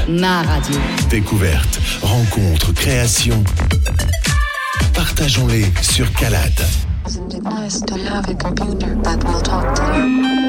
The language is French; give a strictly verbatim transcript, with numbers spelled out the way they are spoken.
ma radio. Découvertes, rencontres, créations. Partageons-les sur Calade. Isn't it nice to have a computer that will talk to you?